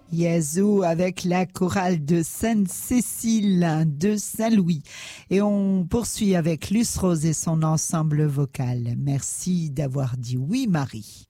Yazoo avec la chorale de Sainte-Cécile de Saint-Louis. Et on poursuit avec Luce Rose et son ensemble vocal. Merci d'avoir dit oui, Marie.